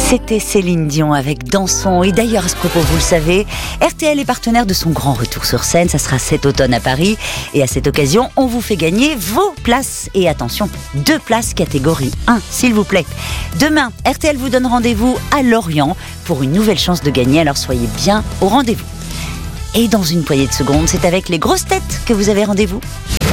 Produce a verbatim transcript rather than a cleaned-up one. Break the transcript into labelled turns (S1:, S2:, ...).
S1: C'était Céline Dion avec Dansons. Et d'ailleurs, à ce propos, vous le savez, R T L est partenaire de son grand retour sur scène. Ça sera cet automne à Paris. Et à cette occasion, on vous fait gagner vos places. Et attention, deux places catégorie un, s'il vous plaît. Demain, R T L vous donne rendez-vous à Lorient pour une nouvelle chance de gagner. Alors soyez bien au rendez-vous. Et dans une poignée de secondes, c'est avec les grosses têtes que vous avez rendez-vous.